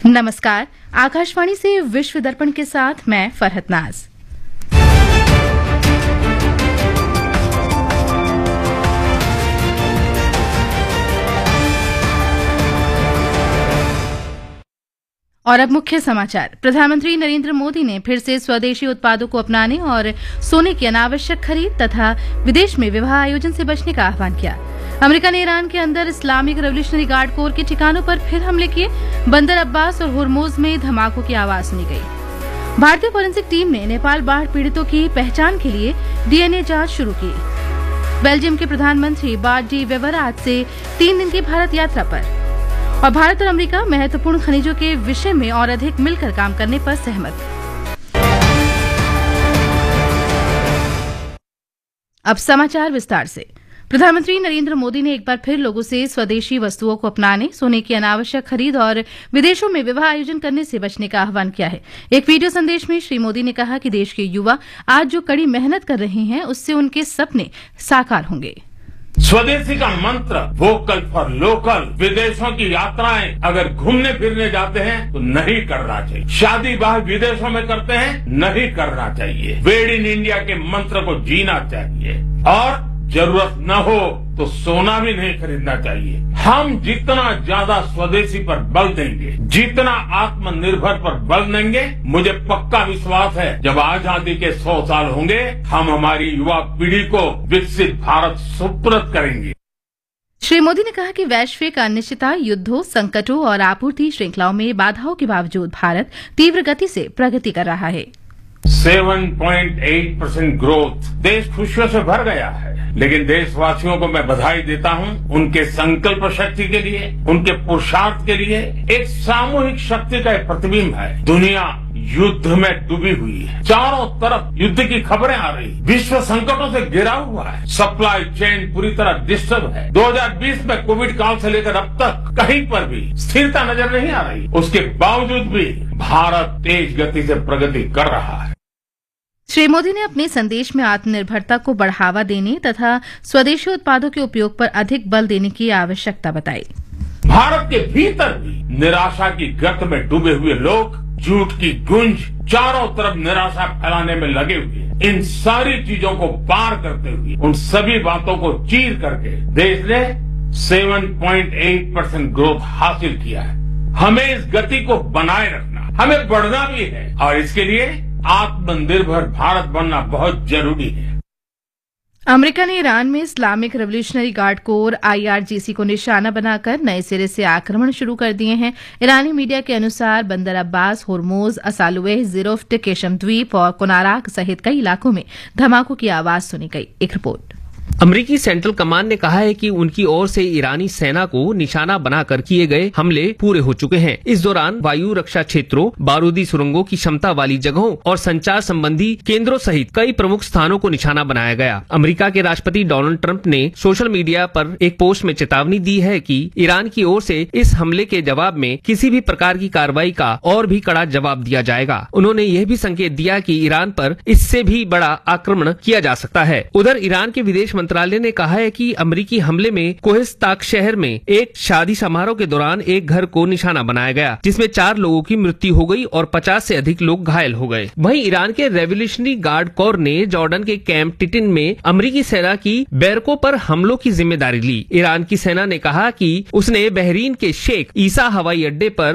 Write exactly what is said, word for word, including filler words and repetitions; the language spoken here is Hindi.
नमस्कार, आकाशवाणी से विश्व दर्पण के साथ मैं फरहत नाज। और अब मुख्य समाचार। प्रधानमंत्री नरेंद्र मोदी ने फिर से स्वदेशी उत्पादों को अपनाने और सोने की अनावश्यक खरीद तथा विदेश में विवाह आयोजन से बचने का आह्वान किया। अमेरिका ने ईरान के अंदर इस्लामिक रेवोल्यूशनरी गार्ड कोर के ठिकानों पर फिर हमले किए। बंदर अब्बास और हुर्मुज में धमाकों की आवाज सुनी गई। भारतीय फोरेंसिक टीम ने नेपाल बाढ़ पीड़ितों की पहचान के लिए डीएनए जांच शुरू की। बेल्जियम के प्रधानमंत्री बार्ट डी वेवर आज से तीन दिन की भारत यात्रा पर। और भारत और अमेरिका महत्वपूर्ण खनिजों के विषय में और अधिक मिलकर काम करने पर सहमत। अब समाचार विस्तार से। प्रधानमंत्री नरेंद्र मोदी ने एक बार फिर लोगों से स्वदेशी वस्तुओं को अपनाने, सोने की अनावश्यक खरीद और विदेशों में विवाह आयोजन करने से बचने का आह्वान किया है। एक वीडियो संदेश में श्री मोदी ने कहा कि देश के युवा आज जो कड़ी मेहनत कर रहे हैं, उससे उनके सपने साकार होंगे। स्वदेशी का मंत्र वोकल फॉर लोकल। विदेशों की यात्राएं अगर घूमने फिरने जाते हैं तो नहीं करना चाहिए। शादी ब्याह विदेशों में करते हैं, नहीं करना चाहिए। मेड इन इंडिया के मंत्र को जीना चाहिए और जरूरत न हो तो सोना भी नहीं खरीदना चाहिए। हम जितना ज्यादा स्वदेशी पर बल देंगे, जितना आत्मनिर्भर पर बल देंगे, मुझे पक्का विश्वास है जब आजादी के सौ साल होंगे, हम हमारी युवा पीढ़ी को विकसित भारत सुपुर्द करेंगे। श्री मोदी ने कहा कि वैश्विक अनिश्चितता, युद्धों, संकटों और आपूर्ति श्रृंखलाओं में बाधाओं के बावजूद भारत तीव्र गति से प्रगति कर रहा है। सात पॉइंट आठ परसेंट ग्रोथ, देश खुशियों से भर गया है। लेकिन देशवासियों को मैं बधाई देता हूं उनके संकल्प शक्ति के लिए, उनके पुरुषार्थ के लिए। एक सामूहिक शक्ति का एक प्रतिबिंब है। दुनिया युद्ध में डूबी हुई है, चारों तरफ युद्ध की खबरें आ रही, विश्व संकटों से घिरा हुआ है, सप्लाई चेन पूरी तरह डिस्टर्ब है। दो हज़ार बीस में कोविड काल से लेकर अब तक कहीं पर भी स्थिरता नजर नहीं आ रही। उसके बावजूद भी भारत तेज गति से प्रगति कर रहा है। श्री मोदी ने अपने संदेश में आत्मनिर्भरता को बढ़ावा देने तथा स्वदेशी उत्पादों के उपयोग पर अधिक बल देने की आवश्यकता बताई। भारत के भीतर भी निराशा की गर्त में डूबे हुए लोग, झूठ की गुंज, चारों तरफ निराशा फैलाने में लगे हुए, इन सारी चीजों को पार करते हुए, उन सभी बातों को चीर करके देश ने सात पॉइंट आठ परसेंट ग्रोथ हासिल किया है। हमें इस गति को बनाए रखना, हमें बढ़ना भी है और इसके लिए आत्मनिर्भर भारत बनना बहुत जरूरी है। अमेरिका ने ईरान में Islamic revolutionary guard core IRGC को निशाना बनाकर नए सिरे से आक्रमण शुरू कर दिए हैं। ईरानी मीडिया के अनुसार बंदर अब्बास, हुर्मुज, असालुह, जिरोफ्ट, केशम द्वीप और कोनाराक सहित कई इलाकों में धमाकों की आवाज सुनी गई। एक रिपोर्ट। अमेरिकी सेंट्रल कमांड ने कहा है कि उनकी ओर से ईरानी सेना को निशाना बनाकर किए गए हमले पूरे हो चुके हैं। इस दौरान वायु रक्षा क्षेत्रों, बारूदी सुरंगों की क्षमता वाली जगहों और संचार संबंधी केंद्रों सहित कई प्रमुख स्थानों को निशाना बनाया गया। अमेरिका के राष्ट्रपति डोनाल्ड ट्रंप ने सोशल मीडिया पर एक पोस्ट में चेतावनी दी है कि ईरान की ओर से इस हमले के जवाब में किसी भी प्रकार की कार्रवाई का और भी कड़ा जवाब दिया जाएगा। उन्होंने यह भी संकेत दिया कि ईरान पर इससे भी बड़ा आक्रमण किया जा सकता है। उधर ईरान के विदेश मंत्रालय ने कहा है कि अमेरिकी हमले में कोहिस्ताक शहर में एक शादी समारोह के दौरान एक घर को निशाना बनाया गया, जिसमें चार लोगों की मृत्यु हो गई और पचास से अधिक लोग घायल हो गए। वहीं ईरान के रेवोल्यूशनरी गार्ड कोर ने जॉर्डन के कैंप टिटिन में अमेरिकी सेना की बैरकों पर हमलों की जिम्मेदारी ली। ईरान की सेना ने कहा कि उसने बहरीन के शेख ईसा हवाई अड्डे पर